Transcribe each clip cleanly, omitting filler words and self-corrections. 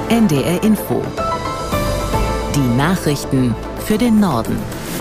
NDR Info. Die Nachrichten für den Norden.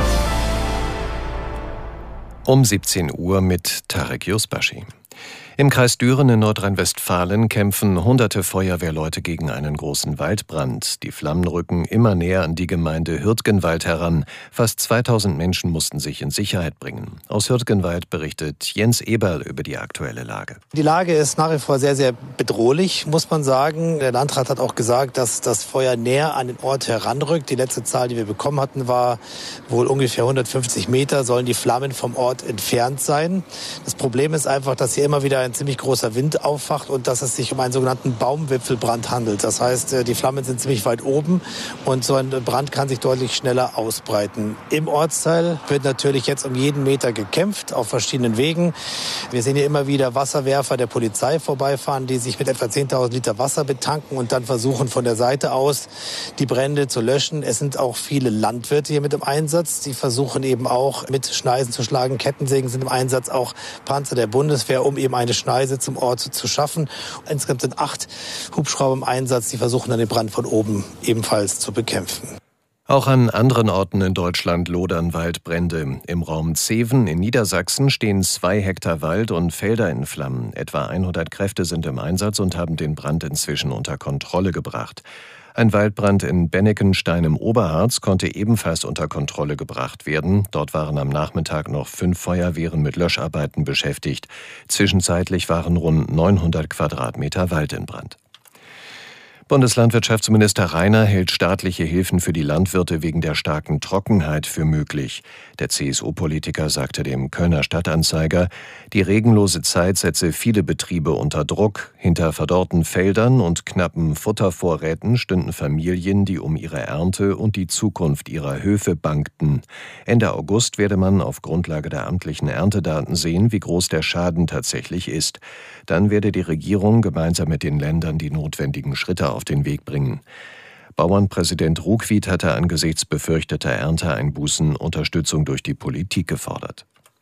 Um 17 Uhr mit Tarek Yusbashi. Im Kreis Düren in Nordrhein-Westfalen kämpfen hunderte Feuerwehrleute gegen einen großen Waldbrand. Die Flammen rücken immer näher an die Gemeinde Hürtgenwald heran. Fast 2000 Menschen mussten sich in Sicherheit bringen. Aus Hürtgenwald berichtet Jens Eberl über die aktuelle Lage. Die Lage ist nach wie vor sehr, sehr bedrohlich, muss man sagen. Der Landrat hat auch gesagt, dass das Feuer näher an den Ort heranrückt. Die letzte Zahl, die wir bekommen hatten, war wohl ungefähr 150 Meter, sollen die Flammen vom Ort entfernt sein. Das Problem ist einfach, dass hier immer wieder ein ziemlich großer Wind aufwacht und dass es sich um einen sogenannten Baumwipfelbrand handelt. Das heißt, die Flammen sind ziemlich weit oben und so ein Brand kann sich deutlich schneller ausbreiten. Im Ortsteil wird natürlich jetzt um jeden Meter gekämpft, auf verschiedenen Wegen. Wir sehen hier immer wieder Wasserwerfer der Polizei vorbeifahren, die sich mit etwa 10.000 Liter Wasser betanken und dann versuchen von der Seite aus die Brände zu löschen. Es sind auch viele Landwirte hier mit im Einsatz. Die versuchen eben auch mit Schneisen zu schlagen. Kettensägen sind im Einsatz, auch Panzer der Bundeswehr, um eben eine Schneise zum Ort zu schaffen. Insgesamt sind 8 Hubschrauber im Einsatz, die versuchen dann den Brand von oben ebenfalls zu bekämpfen. Auch an anderen Orten in Deutschland lodern Waldbrände. Im Raum Zeven in Niedersachsen stehen 2 Hektar Wald und Felder in Flammen. Etwa 100 Kräfte sind im Einsatz und haben den Brand inzwischen unter Kontrolle gebracht. Ein Waldbrand in Bennekenstein im Oberharz konnte ebenfalls unter Kontrolle gebracht werden. Dort waren am Nachmittag noch 5 Feuerwehren mit Löscharbeiten beschäftigt. Zwischenzeitlich waren rund 900 Quadratmeter Wald in Brand. Bundeslandwirtschaftsminister Reiner hält staatliche Hilfen für die Landwirte wegen der starken Trockenheit für möglich. Der CSU-Politiker sagte dem Kölner Stadtanzeiger, die regenlose Zeit setze viele Betriebe unter Druck. Hinter verdorrten Feldern und knappen Futtervorräten stünden Familien, die um ihre Ernte und die Zukunft ihrer Höfe bangten. Ende August werde man auf Grundlage der amtlichen Erntedaten sehen, wie groß der Schaden tatsächlich ist. Dann werde die Regierung gemeinsam mit den Ländern die notwendigen Schritte auf den Weg bringen. Bauernpräsident Ruckwied hatte angesichts befürchteter Ernteeinbußen Unterstützung durch die Politik gefordert.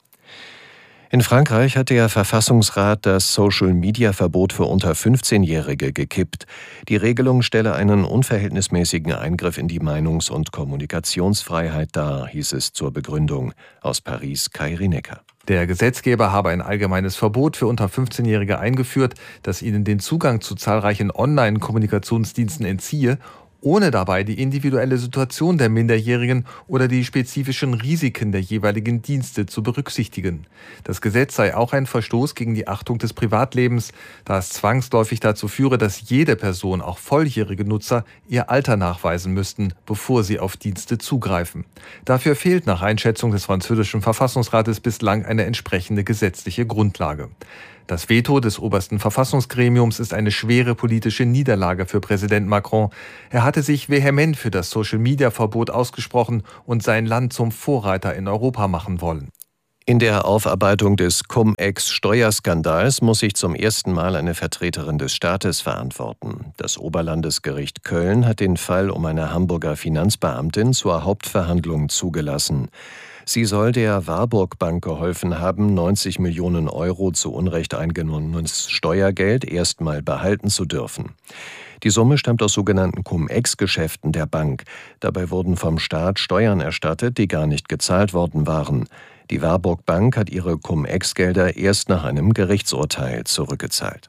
In Frankreich hat der Verfassungsrat das Social-Media-Verbot für unter 15-Jährige gekippt. Die Regelung stelle einen unverhältnismäßigen Eingriff in die Meinungs- und Kommunikationsfreiheit dar, hieß es zur Begründung. Aus Paris Kai Rinecker. Der Gesetzgeber habe ein allgemeines Verbot für unter 15-Jährige eingeführt, das ihnen den Zugang zu zahlreichen Online-Kommunikationsdiensten entziehe, ohne dabei die individuelle Situation der Minderjährigen oder die spezifischen Risiken der jeweiligen Dienste zu berücksichtigen. Das Gesetz sei auch ein Verstoß gegen die Achtung des Privatlebens, da es zwangsläufig dazu führe, dass jede Person, auch volljährige Nutzer, ihr Alter nachweisen müssten, bevor sie auf Dienste zugreifen. Dafür fehlt nach Einschätzung des französischen Verfassungsrates bislang eine entsprechende gesetzliche Grundlage. Das Veto des obersten Verfassungsgremiums ist eine schwere politische Niederlage für Präsident Macron. Er hatte sich vehement für das Social-Media-Verbot ausgesprochen und sein Land zum Vorreiter in Europa machen wollen. In der Aufarbeitung des Cum-Ex-Steuerskandals muss sich zum ersten Mal eine Vertreterin des Staates verantworten. Das Oberlandesgericht Köln hat den Fall um eine Hamburger Finanzbeamtin zur Hauptverhandlung zugelassen. Sie soll der Warburg Bank geholfen haben, 90 Millionen Euro zu Unrecht eingenommenes Steuergeld erstmal behalten zu dürfen. Die Summe stammt aus sogenannten Cum-Ex-Geschäften der Bank. Dabei wurden vom Staat Steuern erstattet, die gar nicht gezahlt worden waren. Die Warburg Bank hat ihre Cum-Ex-Gelder erst nach einem Gerichtsurteil zurückgezahlt.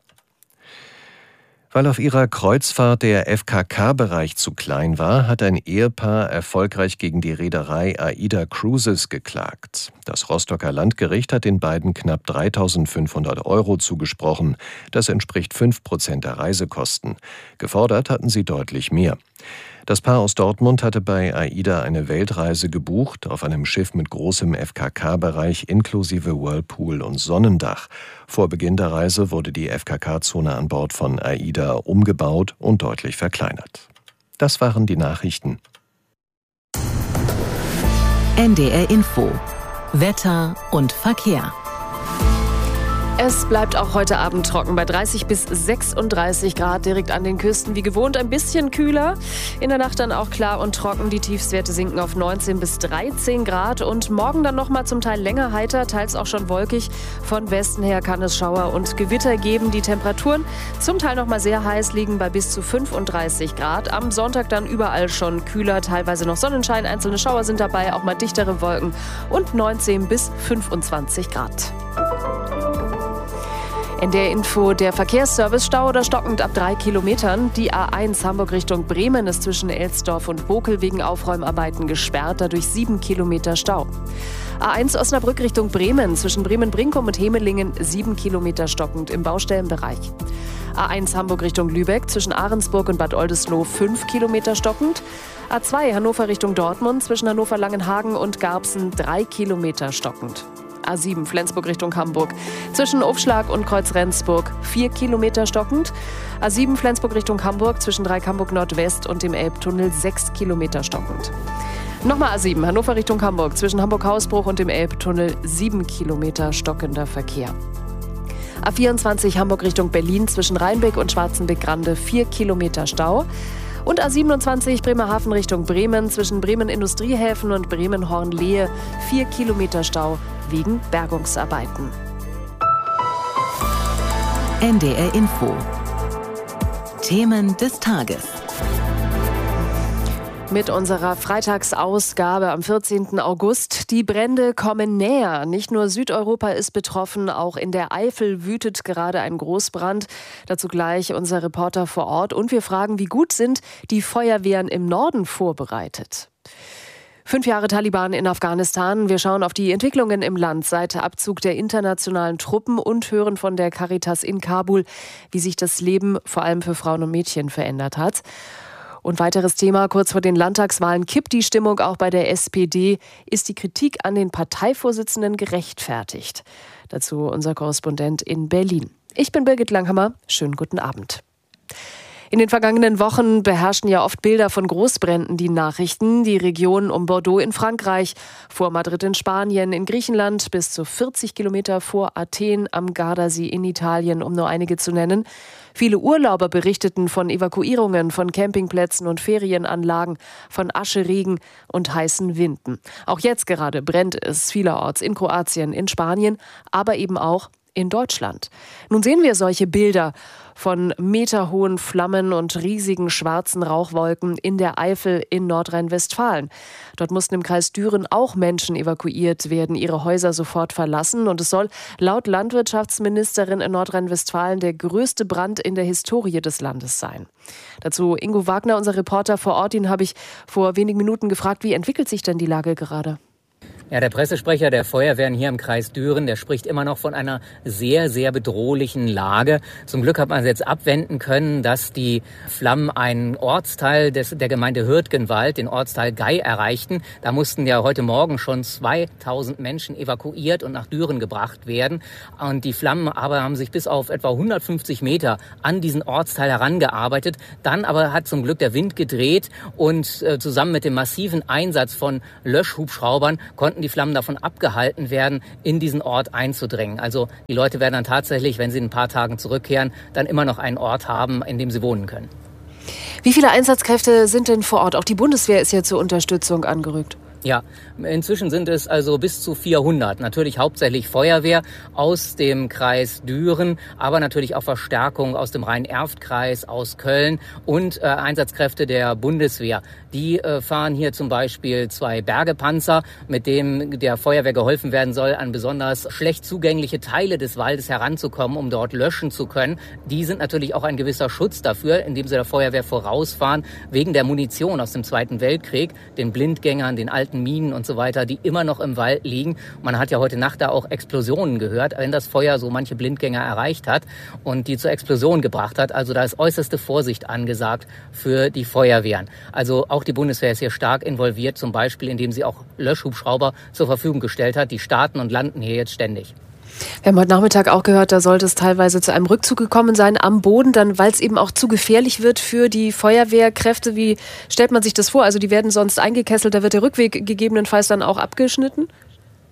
Weil auf ihrer Kreuzfahrt der FKK-Bereich zu klein war, hat ein Ehepaar erfolgreich gegen die Reederei AIDA Cruises geklagt. Das Rostocker Landgericht hat den beiden knapp 3.500 Euro zugesprochen. Das entspricht 5% der Reisekosten. Gefordert hatten sie deutlich mehr. Das Paar aus Dortmund hatte bei AIDA eine Weltreise gebucht, auf einem Schiff mit großem FKK-Bereich inklusive Whirlpool und Sonnendach. Vor Beginn der Reise wurde die FKK-Zone an Bord von AIDA umgebaut und deutlich verkleinert. Das waren die Nachrichten. NDR Info. Wetter und Verkehr. Es bleibt auch heute Abend trocken bei 30 bis 36 Grad direkt an den Küsten. Wie gewohnt ein bisschen kühler. In der Nacht dann auch klar und trocken. Die Tiefstwerte sinken auf 19 bis 13 Grad. Und morgen dann nochmal zum Teil länger heiter, teils auch schon wolkig. Von Westen her kann es Schauer und Gewitter geben. Die Temperaturen zum Teil nochmal sehr heiß, liegen bei bis zu 35 Grad. Am Sonntag dann überall schon kühler, teilweise noch Sonnenschein. Einzelne Schauer sind dabei, auch mal dichtere Wolken und 19 bis 25 Grad. NDR Info, der Verkehrsservice, Stau oder stockend ab 3 Kilometern. Die A1 Hamburg Richtung Bremen ist zwischen Elsdorf und Bokel wegen Aufräumarbeiten gesperrt, dadurch 7 Kilometer Stau. A1 Osnabrück Richtung Bremen, zwischen Bremen-Brinkum und Hemelingen 7 Kilometer stockend im Baustellenbereich. A1 Hamburg Richtung Lübeck, zwischen Ahrensburg und Bad Oldesloe 5 Kilometer stockend. A2 Hannover Richtung Dortmund, zwischen Hannover-Langenhagen und Garbsen 3 Kilometer stockend. A7 Flensburg Richtung Hamburg, zwischen Aufschlag und Kreuz Rendsburg 4 Kilometer stockend. A7 Flensburg Richtung Hamburg, zwischen Dreieckhamburg Nordwest und dem Elbtunnel 6 Kilometer stockend. Nochmal A7 Hannover Richtung Hamburg, zwischen Hamburg-Hausbruch und dem Elbtunnel 7 Kilometer stockender Verkehr. A24 Hamburg Richtung Berlin, zwischen Rheinbeck und Schwarzenbeck-Grande 4 Kilometer Stau. Und A27 Bremerhaven Richtung Bremen, zwischen Bremen Industriehäfen und Bremen-Hornlehe 4 Kilometer Stau wegen Bergungsarbeiten. NDR Info. Themen des Tages. Mit unserer Freitagsausgabe am 14. August. Die Brände kommen näher. Nicht nur Südeuropa ist betroffen, auch in der Eifel wütet gerade ein Großbrand. Dazu gleich unser Reporter vor Ort. Und wir fragen, wie gut sind die Feuerwehren im Norden vorbereitet? 5 Jahre Taliban in Afghanistan. Wir schauen auf die Entwicklungen im Land seit Abzug der internationalen Truppen und hören von der Caritas in Kabul, wie sich das Leben vor allem für Frauen und Mädchen verändert hat. Und weiteres Thema, kurz vor den Landtagswahlen kippt die Stimmung auch bei der SPD. Ist die Kritik an den Parteivorsitzenden gerechtfertigt? Dazu unser Korrespondent in Berlin. Ich bin Birgit Langhammer. Schönen guten Abend. In den vergangenen Wochen beherrschten ja oft Bilder von Großbränden die Nachrichten. Die Region um Bordeaux in Frankreich, vor Madrid in Spanien, in Griechenland, bis zu 40 Kilometer vor Athen am Gardasee in Italien, um nur einige zu nennen. Viele Urlauber berichteten von Evakuierungen von Campingplätzen und Ferienanlagen, von Ascheregen und heißen Winden. Auch jetzt gerade brennt es vielerorts in Kroatien, in Spanien, aber eben auch in Deutschland. Nun sehen wir solche Bilder von meterhohen Flammen und riesigen schwarzen Rauchwolken in der Eifel in Nordrhein-Westfalen. Dort mussten im Kreis Düren auch Menschen evakuiert werden, ihre Häuser sofort verlassen. Und es soll laut Landwirtschaftsministerin in Nordrhein-Westfalen der größte Brand in der Historie des Landes sein. Dazu Ingo Wagner, unser Reporter vor Ort. Ihn habe ich vor wenigen Minuten gefragt, wie entwickelt sich denn die Lage gerade? Ja, der Pressesprecher der Feuerwehren hier im Kreis Düren, der spricht immer noch von einer sehr, sehr bedrohlichen Lage. Zum Glück hat man jetzt abwenden können, dass die Flammen einen Ortsteil der Gemeinde Hürtgenwald, den Ortsteil Gei, erreichten. Da mussten ja heute Morgen schon 2000 Menschen evakuiert und nach Düren gebracht werden. Und die Flammen aber haben sich bis auf etwa 150 Meter an diesen Ortsteil herangearbeitet. Dann aber hat zum Glück der Wind gedreht und zusammen mit dem massiven Einsatz von Löschhubschraubern konnten die Flammen davon abgehalten werden, in diesen Ort einzudrängen. Also die Leute werden dann tatsächlich, wenn sie in ein paar Tagen zurückkehren, dann immer noch einen Ort haben, in dem sie wohnen können. Wie viele Einsatzkräfte sind denn vor Ort? Auch die Bundeswehr ist ja zur Unterstützung angerückt. Ja, inzwischen sind es also bis zu 400. Natürlich hauptsächlich Feuerwehr aus dem Kreis Düren, aber natürlich auch Verstärkung aus dem Rhein-Erft-Kreis, aus Köln und Einsatzkräfte der Bundeswehr. Die fahren hier zum Beispiel 2 Bergepanzer, mit dem der Feuerwehr geholfen werden soll, an besonders schlecht zugängliche Teile des Waldes heranzukommen, um dort löschen zu können. Die sind natürlich auch ein gewisser Schutz dafür, indem sie der Feuerwehr vorausfahren, wegen der Munition aus dem Zweiten Weltkrieg, den Blindgängern, den alten Minen und so weiter, die immer noch im Wald liegen. Man hat ja heute Nacht da auch Explosionen gehört, wenn das Feuer so manche Blindgänger erreicht hat und die zur Explosion gebracht hat. Also da ist äußerste Vorsicht angesagt für die Feuerwehren. Also auch die Bundeswehr ist hier stark involviert, zum Beispiel indem sie auch Löschhubschrauber zur Verfügung gestellt hat. Die starten und landen hier jetzt ständig. Wir haben heute Nachmittag auch gehört, da sollte es teilweise zu einem Rückzug gekommen sein am Boden, dann weil es eben auch zu gefährlich wird für die Feuerwehrkräfte. Wie stellt man sich das vor? Also die werden sonst eingekesselt, da wird der Rückweg gegebenenfalls dann auch abgeschnitten?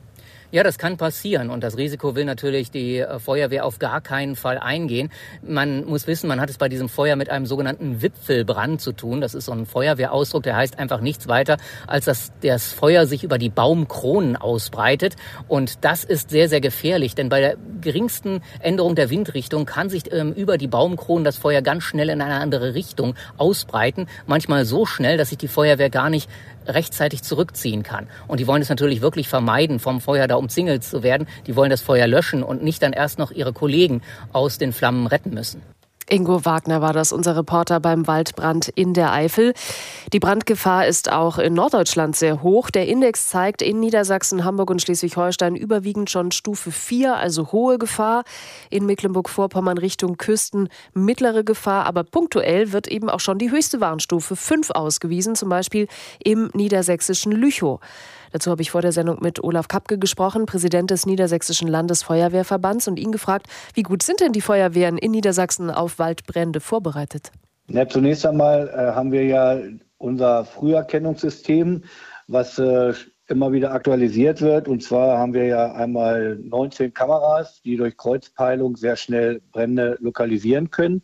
Ja, das kann passieren und das Risiko will natürlich die Feuerwehr auf gar keinen Fall eingehen. Man muss wissen, man hat es bei diesem Feuer mit einem sogenannten Wipfelbrand zu tun. Das ist so ein Feuerwehrausdruck, der heißt einfach nichts weiter, als dass das Feuer sich über die Baumkronen ausbreitet. Und das ist sehr, sehr gefährlich, denn bei der geringsten Änderung der Windrichtung kann sich über die Baumkronen das Feuer ganz schnell in eine andere Richtung ausbreiten. Manchmal so schnell, dass sich die Feuerwehr gar nicht rechtzeitig zurückziehen kann. Und die wollen es natürlich wirklich vermeiden, vom Feuer da umzingelt zu werden. Die wollen das Feuer löschen und nicht dann erst noch ihre Kollegen aus den Flammen retten müssen. Ingo Wagner war das, unser Reporter beim Waldbrand in der Eifel. Die Brandgefahr ist auch in Norddeutschland sehr hoch. Der Index zeigt in Niedersachsen, Hamburg und Schleswig-Holstein überwiegend schon Stufe 4, also hohe Gefahr. In Mecklenburg-Vorpommern Richtung Küsten mittlere Gefahr. Aber punktuell wird eben auch schon die höchste Warnstufe 5 ausgewiesen, zum Beispiel im niedersächsischen Lüchow. Dazu habe ich vor der Sendung mit Olaf Kapke gesprochen, Präsident des Niedersächsischen Landesfeuerwehrverbands, und ihn gefragt, wie gut sind denn die Feuerwehren in Niedersachsen auf Waldbrände vorbereitet? Ja, zunächst einmal haben wir ja unser Früherkennungssystem, was immer wieder aktualisiert wird. Und zwar haben wir ja einmal 19 Kameras, die durch Kreuzpeilung sehr schnell Brände lokalisieren können.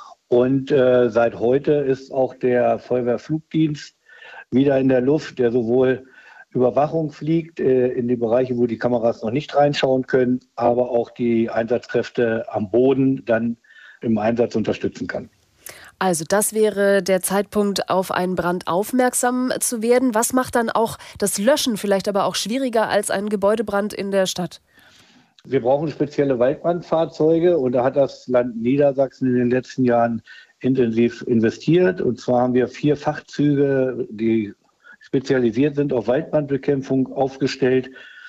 Und seit heute ist auch der Feuerwehrflugdienst wieder in der Luft, der sowohl Überwachung fliegt in die Bereiche, wo die Kameras noch nicht reinschauen können, aber auch die Einsatzkräfte am Boden dann im Einsatz unterstützen kann. Also das wäre der Zeitpunkt, auf einen Brand aufmerksam zu werden. Was macht dann auch das Löschen vielleicht aber auch schwieriger als ein Gebäudebrand in der Stadt? Wir brauchen spezielle Waldbrandfahrzeuge und da hat das Land Niedersachsen in den letzten Jahren intensiv investiert. Und zwar haben wir 4 Fachzüge, die spezialisiert sind auf Waldbrandbekämpfung, aufgestellt.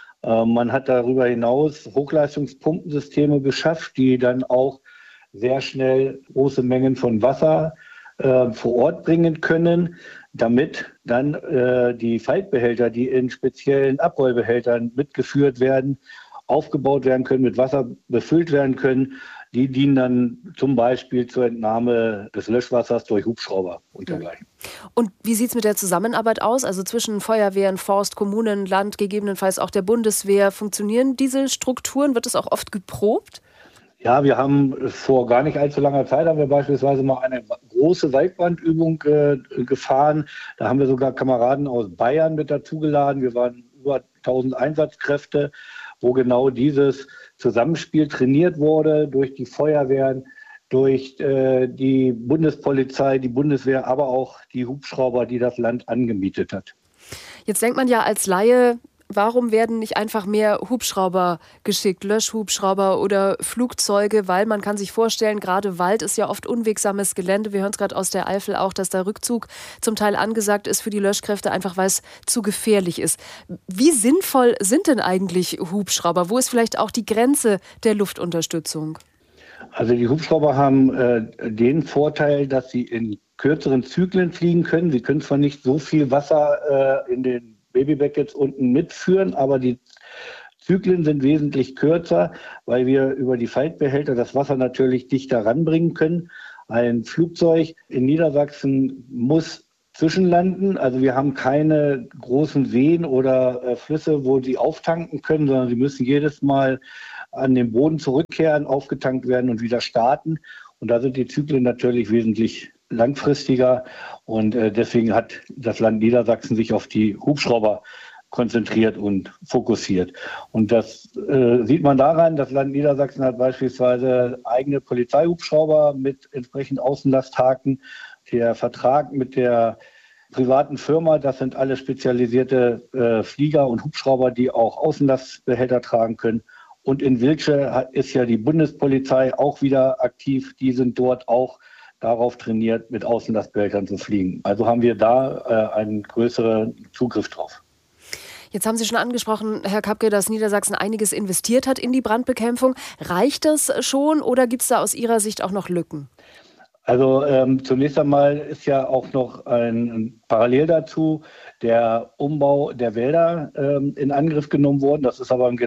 Man hat darüber hinaus Hochleistungspumpensysteme beschafft, die dann auch sehr schnell große Mengen von Wasser vor Ort bringen können, damit dann die Faltbehälter, die in speziellen Abrollbehältern mitgeführt werden, aufgebaut werden können, mit Wasser befüllt werden können. Die dienen dann zum Beispiel zur Entnahme des Löschwassers durch Hubschrauber und dergleichen. Und wie sieht es mit der Zusammenarbeit aus? Also zwischen Feuerwehren, Forst, Kommunen, Land, gegebenenfalls auch der Bundeswehr. Funktionieren diese Strukturen? Wird es auch oft geprobt? Ja, wir haben vor gar nicht allzu langer Zeit haben wir beispielsweise mal eine große Waldbrandübung gefahren. Da haben wir sogar Kameraden aus Bayern mit dazugeladen. Wir waren über 1000 Einsatzkräfte, wo genau dieses Zusammenspiel trainiert wurde durch die Feuerwehren, durch die Bundespolizei, die Bundeswehr, aber auch die Hubschrauber, die das Land angemietet hat. Jetzt denkt man ja als Laie, warum werden nicht einfach mehr Hubschrauber geschickt, Löschhubschrauber oder Flugzeuge? Weil man kann sich vorstellen, gerade Wald ist ja oft unwegsames Gelände. Wir hören es gerade aus der Eifel auch, dass der Rückzug zum Teil angesagt ist für die Löschkräfte, einfach weil es zu gefährlich ist. Wie sinnvoll sind denn eigentlich Hubschrauber? Wo ist vielleicht auch die Grenze der Luftunterstützung? Also die Hubschrauber haben den Vorteil, dass sie in kürzeren Zyklen fliegen können. Sie können zwar nicht so viel Wasser in den Babybeckets unten mitführen, aber die Zyklen sind wesentlich kürzer, weil wir über die Faltbehälter das Wasser natürlich dichter ranbringen können. Ein Flugzeug in Niedersachsen muss zwischenlanden, also wir haben keine großen Seen oder Flüsse, wo sie auftanken können, sondern sie müssen jedes Mal an den Boden zurückkehren, aufgetankt werden und wieder starten. Und da sind die Zyklen natürlich wesentlich langfristiger und deswegen hat das Land Niedersachsen sich auf die Hubschrauber konzentriert und fokussiert. Und das sieht man daran, das Land Niedersachsen hat beispielsweise eigene Polizeihubschrauber mit entsprechend Außenlasthaken. Der Vertrag mit der privaten Firma, das sind alle spezialisierte Flieger und Hubschrauber, die auch Außenlastbehälter tragen können. Und in Wiltsch ist ja die Bundespolizei auch wieder aktiv. Die sind dort auch darauf trainiert, mit Außenlastbehältern zu fliegen. Also haben wir da einen größeren Zugriff drauf. Jetzt haben Sie schon angesprochen, Herr Kapke, dass Niedersachsen einiges investiert hat in die Brandbekämpfung. Reicht das schon oder gibt es da aus Ihrer Sicht auch noch Lücken? Also zunächst einmal ist ja auch noch ein parallel dazu der Umbau der Wälder in Angriff genommen worden. Das ist aber ein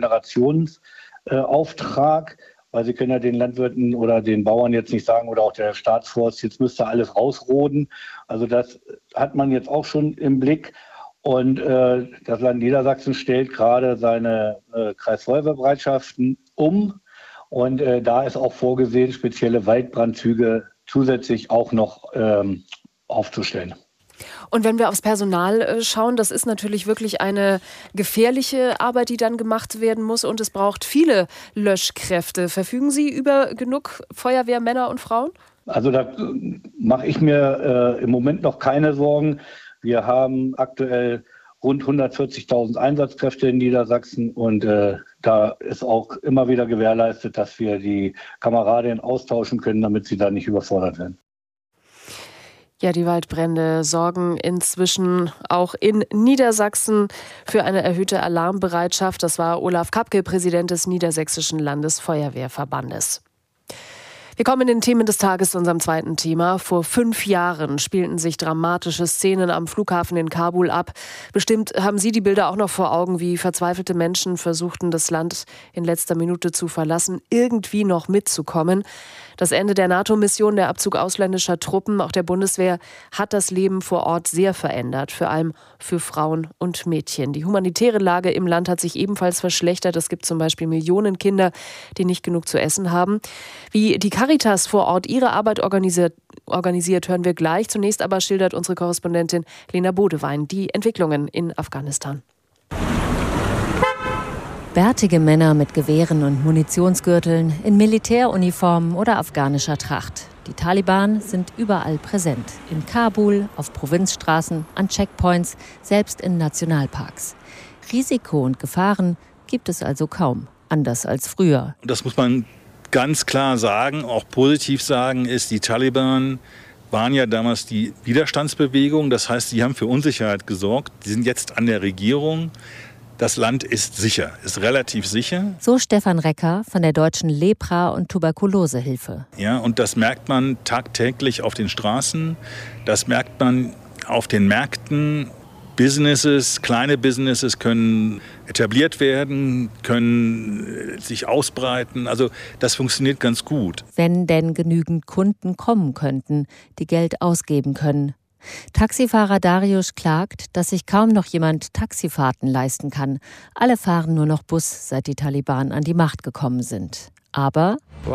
Generationsauftrag. Weil Sie können ja den Landwirten oder den Bauern jetzt nicht sagen oder auch der Staatsforst, jetzt müsste alles rausroden. Also das hat man jetzt auch schon im Blick. Und das Land Niedersachsen stellt gerade seine Kreisfeuerwehrbereitschaften um. Und da ist auch vorgesehen, spezielle Waldbrandzüge zusätzlich auch noch aufzustellen. Und wenn wir aufs Personal schauen, das ist natürlich wirklich eine gefährliche Arbeit, die dann gemacht werden muss. Und es braucht viele Löschkräfte. Verfügen Sie über genug Feuerwehrmänner und Frauen? Also da mache ich mir im Moment noch keine Sorgen. Wir haben aktuell rund 140.000 Einsatzkräfte in Niedersachsen. Und da ist auch immer wieder gewährleistet, dass wir die Kameradinnen austauschen können, damit sie da nicht überfordert werden. Ja, die Waldbrände sorgen inzwischen auch in Niedersachsen für eine erhöhte Alarmbereitschaft. Das war Olaf Kapke, Präsident des Niedersächsischen Landesfeuerwehrverbandes. Wir kommen in den Themen des Tages zu unserem zweiten Thema. Vor 5 Jahren spielten sich dramatische Szenen am Flughafen in Kabul ab. Bestimmt haben Sie die Bilder auch noch vor Augen, wie verzweifelte Menschen versuchten, das Land in letzter Minute zu verlassen, irgendwie noch mitzukommen. Das Ende der NATO-Mission, der Abzug ausländischer Truppen, auch der Bundeswehr, hat das Leben vor Ort sehr verändert, vor allem für Frauen und Mädchen. Die humanitäre Lage im Land hat sich ebenfalls verschlechtert. Es gibt zum Beispiel Millionen Kinder, die nicht genug zu essen haben. Wie die Caritas vor Ort ihre Arbeit organisiert, hören wir gleich. Zunächst aber schildert unsere Korrespondentin Lena Bodewein die Entwicklungen in Afghanistan. Bärtige Männer mit Gewehren und Munitionsgürteln, in Militäruniformen oder afghanischer Tracht. Die Taliban sind überall präsent. In Kabul, auf Provinzstraßen, an Checkpoints, selbst in Nationalparks. Risiko und Gefahren gibt es also kaum, anders als früher. Das muss man ganz klar sagen, auch positiv sagen, ist, die Taliban waren ja damals die Widerstandsbewegung. Das heißt, sie haben für Unsicherheit gesorgt. Die sind jetzt an der Regierung. Das Land ist sicher, ist relativ sicher. So Stefan Recker von der Deutschen Lepra- und Tuberkulosehilfe. Ja, und das merkt man tagtäglich auf den Straßen. Das merkt man auf den Märkten. Businesses, kleine Businesses können etabliert werden, können sich ausbreiten. Also das funktioniert ganz gut. Wenn denn genügend Kunden kommen könnten, die Geld ausgeben können. Taxifahrer Darius klagt, dass sich kaum noch jemand Taxifahrten leisten kann. Alle fahren nur noch Bus, seit die Taliban an die Macht gekommen sind. Aber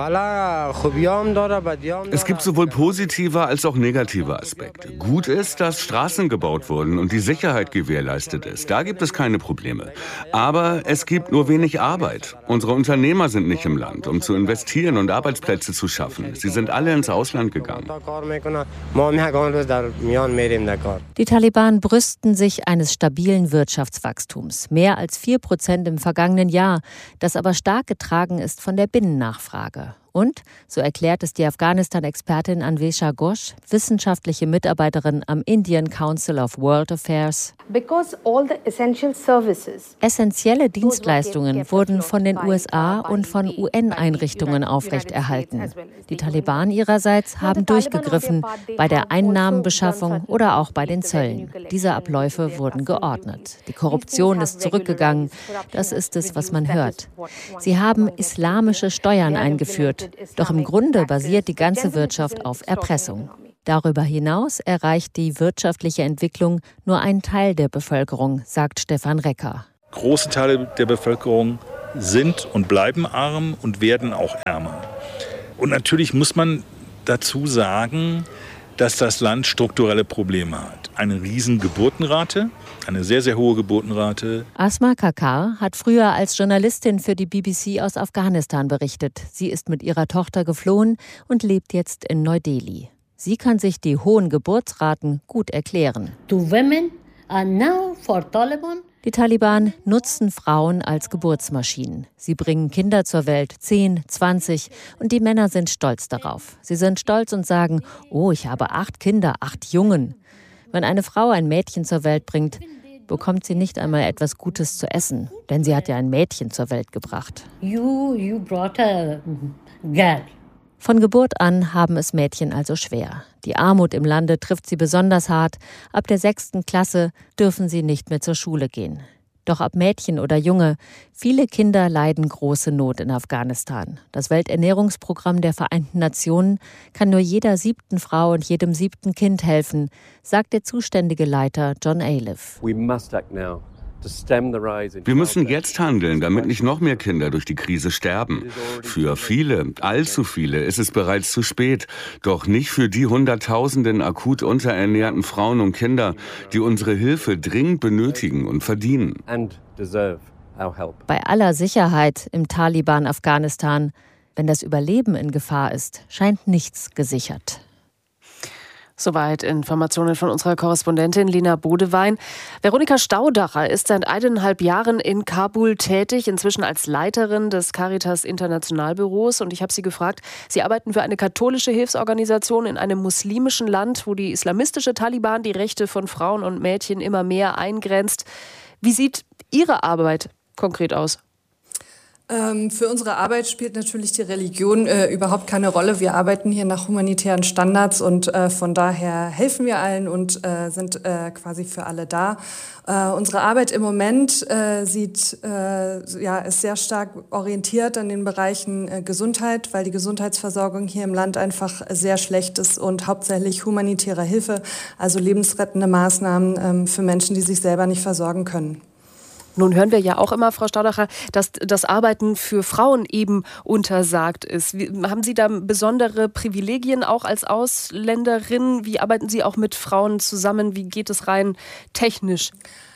es gibt sowohl positive als auch negative Aspekte. Gut ist, dass Straßen gebaut wurden und die Sicherheit gewährleistet ist. Da gibt es keine Probleme. Aber es gibt nur wenig Arbeit. Unsere Unternehmer sind nicht im Land, um zu investieren und Arbeitsplätze zu schaffen. Sie sind alle ins Ausland gegangen. Die Taliban brüsten sich eines stabilen Wirtschaftswachstums. Mehr als 4% im vergangenen Jahr, das aber stark getragen ist von der Binnennachfrage. Und, so erklärt es die Afghanistan-Expertin Anvesha Ghosh, wissenschaftliche Mitarbeiterin am Indian Council of World Affairs. Essentielle Dienstleistungen wurden von den USA und von UN-Einrichtungen aufrechterhalten. Die Taliban ihrerseits haben durchgegriffen bei der Einnahmenbeschaffung oder auch bei den Zöllen. Diese Abläufe wurden geordnet. Die Korruption ist zurückgegangen. Das ist es, was man hört. Sie haben islamische Steuern eingeführt. Doch im Grunde basiert die ganze Wirtschaft auf Erpressung. Darüber hinaus erreicht die wirtschaftliche Entwicklung nur einen Teil der Bevölkerung, sagt Stefan Recker. Große Teile der Bevölkerung sind und bleiben arm und werden auch ärmer. Und natürlich muss man dazu sagen, dass das Land strukturelle Probleme hat. Eine riesen Geburtenrate, eine sehr, sehr hohe Geburtenrate. Asma Kakar hat früher als Journalistin für die BBC aus Afghanistan berichtet. Sie ist mit ihrer Tochter geflohen und lebt jetzt in Neu-Delhi. Sie kann sich die hohen Geburtsraten gut erklären. Die Taliban nutzen Frauen als Geburtsmaschinen. Sie bringen Kinder zur Welt, 10, 20, und die Männer sind stolz darauf. Sie sind stolz und sagen, oh, ich habe 8 Kinder, 8 Jungen. Wenn eine Frau ein Mädchen zur Welt bringt, bekommt sie nicht einmal etwas Gutes zu essen, denn sie hat ja ein Mädchen zur Welt gebracht. You brought a girl. Von Geburt an haben es Mädchen also schwer. Die Armut im Lande trifft sie besonders hart. Ab der 6. Klasse dürfen sie nicht mehr zur Schule gehen. Doch ob Mädchen oder Junge, viele Kinder leiden große Not in Afghanistan. Das Welternährungsprogramm der Vereinten Nationen kann nur jeder 7. Frau und jedem 7. Kind helfen, sagt der zuständige Leiter John Aliff. Wir müssen jetzt handeln, damit nicht noch mehr Kinder durch die Krise sterben. Für viele, allzu viele, ist es bereits zu spät. Doch nicht für die Hunderttausenden akut unterernährten Frauen und Kinder, die unsere Hilfe dringend benötigen und verdienen. Bei aller Sicherheit im Taliban-Afghanistan, wenn das Überleben in Gefahr ist, scheint nichts gesichert. Soweit Informationen von unserer Korrespondentin Lena Bodewein. Veronika Staudacher ist seit 1,5 Jahren in Kabul tätig, inzwischen als Leiterin des Caritas Internationalbüros. Und ich habe sie gefragt, Sie arbeiten für eine katholische Hilfsorganisation in einem muslimischen Land, wo die islamistische Taliban die Rechte von Frauen und Mädchen immer mehr eingrenzt. Wie sieht Ihre Arbeit konkret aus? Für unsere Arbeit spielt natürlich die Religion überhaupt keine Rolle. Wir arbeiten hier nach humanitären Standards und von daher helfen wir allen und sind quasi für alle da. Unsere Arbeit im Moment ist sehr stark orientiert an den Bereichen Gesundheit, weil die Gesundheitsversorgung hier im Land einfach sehr schlecht ist und hauptsächlich humanitäre Hilfe, also lebensrettende Maßnahmen für Menschen, die sich selber nicht versorgen können. Nun hören wir ja auch immer, Frau Staudacher, dass das Arbeiten für Frauen eben untersagt ist. Haben Sie da besondere Privilegien auch als Ausländerin? Wie arbeiten Sie auch mit Frauen zusammen? Wie geht es rein technisch?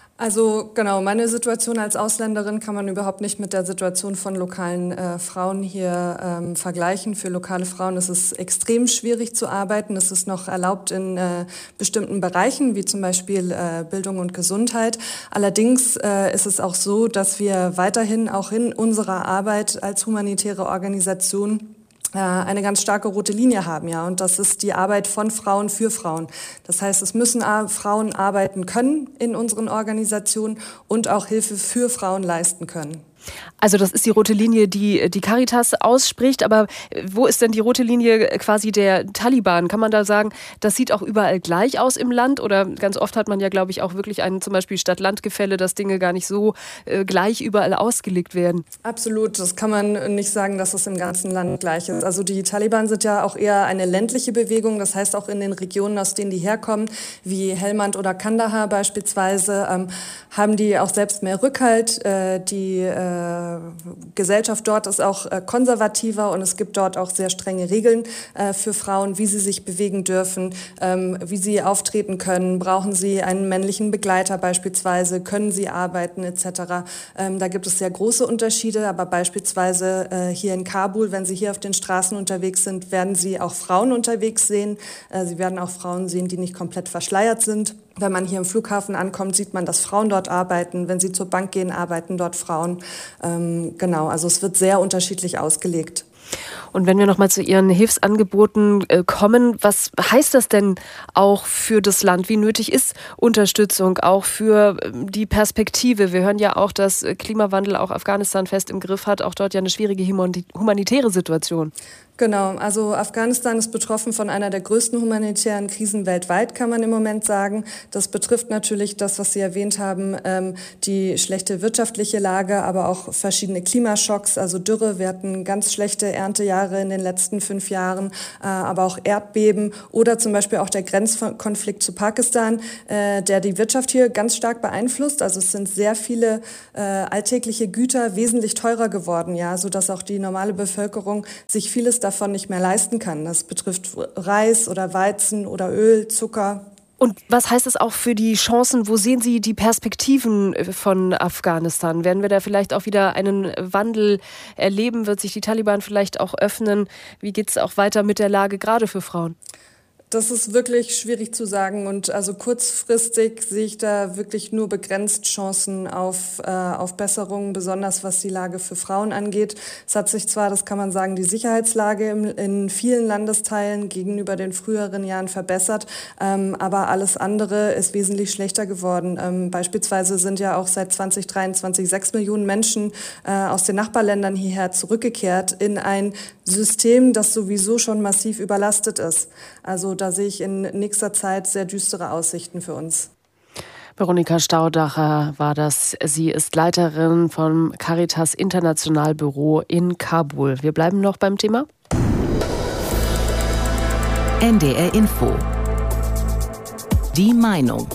Also genau, meine Situation als Ausländerin kann man überhaupt nicht mit der Situation von lokalen Frauen hier vergleichen. Für lokale Frauen ist es extrem schwierig zu arbeiten. Es ist noch erlaubt in bestimmten Bereichen, wie zum Beispiel Bildung und Gesundheit. Allerdings ist es auch so, dass wir weiterhin auch in unserer Arbeit als humanitäre Organisation eine ganz starke rote Linie haben, ja, und das ist die Arbeit von Frauen für Frauen. Das heißt, es müssen Frauen arbeiten können in unseren Organisationen und auch Hilfe für Frauen leisten können. Also das ist die rote Linie, die die Caritas ausspricht, aber wo ist denn die rote Linie quasi der Taliban? Kann man da sagen, das sieht auch überall gleich aus im Land? Oder ganz oft hat man ja, glaube ich, auch wirklich ein zum Beispiel Stadt-Land-Gefälle, dass Dinge gar nicht so gleich überall ausgelegt werden. Absolut, das kann man nicht sagen, dass es im ganzen Land gleich ist. Also die Taliban sind ja auch eher eine ländliche Bewegung, das heißt auch in den Regionen, aus denen die herkommen, wie Helmand oder Kandahar beispielsweise, haben die auch selbst mehr Rückhalt. Die Gesellschaft dort ist auch konservativer und es gibt dort auch sehr strenge Regeln für Frauen, wie sie sich bewegen dürfen, wie sie auftreten können, brauchen sie einen männlichen Begleiter beispielsweise, können sie arbeiten etc. Da gibt es sehr große Unterschiede, aber beispielsweise hier in Kabul, wenn Sie hier auf den Straßen unterwegs sind, werden Sie auch Frauen unterwegs sehen. Sie werden auch Frauen sehen, die nicht komplett verschleiert sind. Wenn man hier im Flughafen ankommt, sieht man, dass Frauen dort arbeiten. Wenn sie zur Bank gehen, arbeiten dort Frauen. Genau, also es wird sehr unterschiedlich ausgelegt. Und wenn wir nochmal zu Ihren Hilfsangeboten kommen, was heißt das denn auch für das Land? Wie nötig ist Unterstützung auch für die Perspektive? Wir hören ja auch, dass Klimawandel auch Afghanistan fest im Griff hat, auch dort ja eine schwierige humanitäre Situation. Genau, also Afghanistan ist betroffen von einer der größten humanitären Krisen weltweit, kann man im Moment sagen. Das betrifft natürlich das, was Sie erwähnt haben, die schlechte wirtschaftliche Lage, aber auch verschiedene Klimaschocks, also Dürre. Wir hatten ganz schlechte Erntejahre in den letzten 5 Jahren, aber auch Erdbeben oder zum Beispiel auch der Grenzkonflikt zu Pakistan, der die Wirtschaft hier ganz stark beeinflusst. Also es sind sehr viele alltägliche Güter wesentlich teurer geworden, ja, sodass auch die normale Bevölkerung sich vieles davon nicht mehr leisten kann. Das betrifft Reis oder Weizen oder Öl, Zucker. Und was heißt es auch für die Chancen? Wo sehen Sie die Perspektiven von Afghanistan? Werden wir da vielleicht auch wieder einen Wandel erleben? Wird sich die Taliban vielleicht auch öffnen? Wie geht es auch weiter mit der Lage gerade für Frauen? Das ist wirklich schwierig zu sagen und also kurzfristig sehe ich da wirklich nur begrenzt Chancen auf Besserungen, besonders was die Lage für Frauen angeht. Es hat sich zwar, das kann man sagen, die Sicherheitslage in vielen Landesteilen gegenüber den früheren Jahren verbessert, aber alles andere ist wesentlich schlechter geworden. Beispielsweise sind ja auch seit 2023 6 Millionen Menschen aus den Nachbarländern hierher zurückgekehrt in ein System, das sowieso schon massiv überlastet ist. Also da sehe ich in nächster Zeit sehr düstere Aussichten für uns. Veronika Staudacher war das. Sie ist Leiterin vom Caritas International Büro in Kabul. Wir bleiben noch beim Thema. NDR Info. Die Meinung.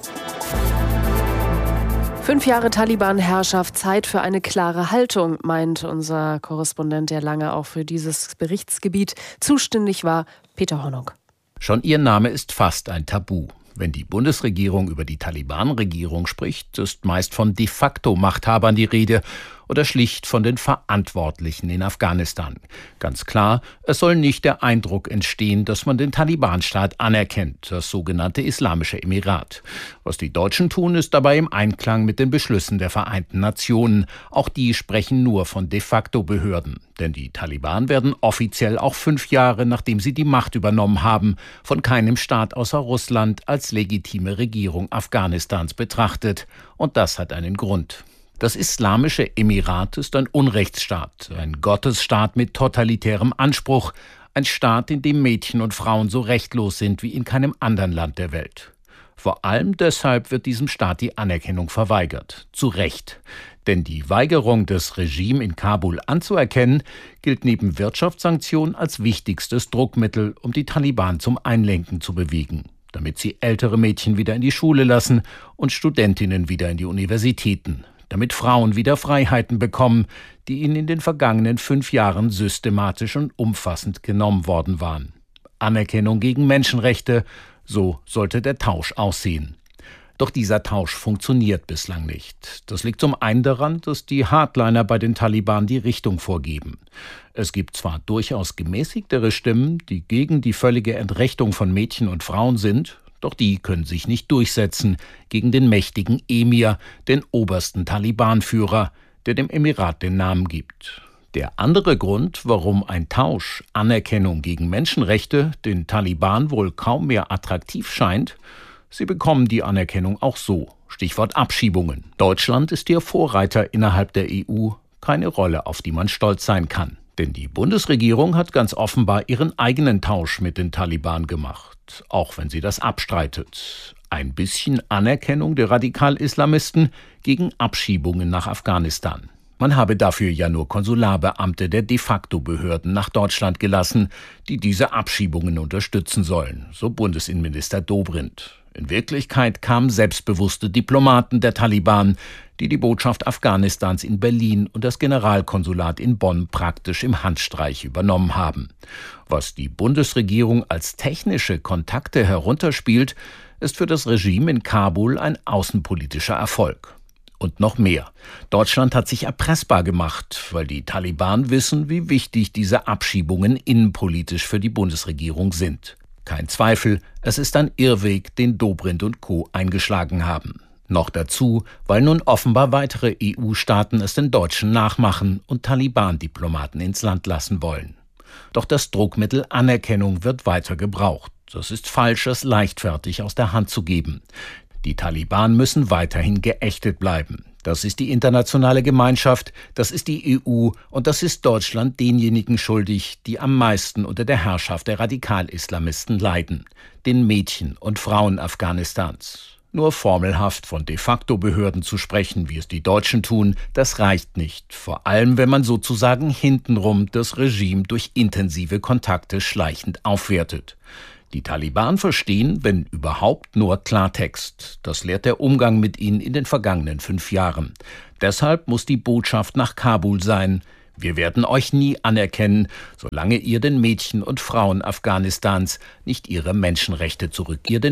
5 Jahre Taliban-Herrschaft, Zeit für eine klare Haltung, meint unser Korrespondent, der lange auch für dieses Berichtsgebiet zuständig war, Peter Hornung. Schon ihr Name ist fast ein Tabu. Wenn die Bundesregierung über die Taliban-Regierung spricht, ist meist von de facto Machthabern die Rede oder schlicht von den Verantwortlichen in Afghanistan. Ganz klar, es soll nicht der Eindruck entstehen, dass man den Taliban-Staat anerkennt, das sogenannte Islamische Emirat. Was die Deutschen tun, ist dabei im Einklang mit den Beschlüssen der Vereinten Nationen. Auch die sprechen nur von de facto Behörden. Denn die Taliban werden offiziell auch 5 Jahre, nachdem sie die Macht übernommen haben, von keinem Staat außer Russland als legitime Regierung Afghanistans betrachtet. Und das hat einen Grund. Das Islamische Emirat ist ein Unrechtsstaat, ein Gottesstaat mit totalitärem Anspruch, ein Staat, in dem Mädchen und Frauen so rechtlos sind wie in keinem anderen Land der Welt. Vor allem deshalb wird diesem Staat die Anerkennung verweigert. Zu Recht. Denn die Weigerung, das Regime in Kabul anzuerkennen, gilt neben Wirtschaftssanktionen als wichtigstes Druckmittel, um die Taliban zum Einlenken zu bewegen, damit sie ältere Mädchen wieder in die Schule lassen und Studentinnen wieder in die Universitäten, damit Frauen wieder Freiheiten bekommen, die ihnen in den vergangenen 5 Jahren systematisch und umfassend genommen worden waren. Anerkennung gegen Menschenrechte, so sollte der Tausch aussehen. Doch dieser Tausch funktioniert bislang nicht. Das liegt zum einen daran, dass die Hardliner bei den Taliban die Richtung vorgeben. Es gibt zwar durchaus gemäßigtere Stimmen, die gegen die völlige Entrechtung von Mädchen und Frauen sind, doch die können sich nicht durchsetzen gegen den mächtigen Emir, den obersten Taliban-Führer, der dem Emirat den Namen gibt. Der andere Grund, warum ein Tausch, Anerkennung gegen Menschenrechte, den Taliban wohl kaum mehr attraktiv scheint: sie bekommen die Anerkennung auch so. Stichwort Abschiebungen. Deutschland ist hier Vorreiter innerhalb der EU, keine Rolle, auf die man stolz sein kann. Denn die Bundesregierung hat ganz offenbar ihren eigenen Tausch mit den Taliban gemacht, auch wenn sie das abstreitet. Ein bisschen Anerkennung der Radikal-Islamisten gegen Abschiebungen nach Afghanistan. Man habe dafür ja nur Konsularbeamte der de facto Behörden nach Deutschland gelassen, die diese Abschiebungen unterstützen sollen, so Bundesinnenminister Dobrindt. In Wirklichkeit kamen selbstbewusste Diplomaten der Taliban, die die Botschaft Afghanistans in Berlin und das Generalkonsulat in Bonn praktisch im Handstreich übernommen haben. Was die Bundesregierung als technische Kontakte herunterspielt, ist für das Regime in Kabul ein außenpolitischer Erfolg. Und noch mehr. Deutschland hat sich erpressbar gemacht, weil die Taliban wissen, wie wichtig diese Abschiebungen innenpolitisch für die Bundesregierung sind. Kein Zweifel, es ist ein Irrweg, den Dobrindt und Co. eingeschlagen haben. Noch dazu, weil nun offenbar weitere EU-Staaten es den Deutschen nachmachen und Taliban-Diplomaten ins Land lassen wollen. Doch das Druckmittel Anerkennung wird weiter gebraucht. Das ist falsch, es leichtfertig aus der Hand zu geben. Die Taliban müssen weiterhin geächtet bleiben. Das ist die internationale Gemeinschaft, das ist die EU und das ist Deutschland denjenigen schuldig, die am meisten unter der Herrschaft der Radikal-Islamisten leiden, den Mädchen und Frauen Afghanistans. Nur formelhaft von de facto Behörden zu sprechen, wie es die Deutschen tun, das reicht nicht. Vor allem, wenn man sozusagen hintenrum das Regime durch intensive Kontakte schleichend aufwertet. Die Taliban verstehen, wenn überhaupt, nur Klartext. Das lehrt der Umgang mit ihnen in den vergangenen 5 Jahren. Deshalb muss die Botschaft nach Kabul sein: Wir werden euch nie anerkennen, solange ihr den Mädchen und Frauen Afghanistans nicht ihre Menschenrechte zurückgebt.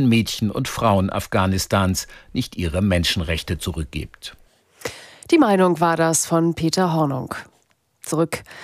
Die Meinung war das von Peter Hornung. Zurück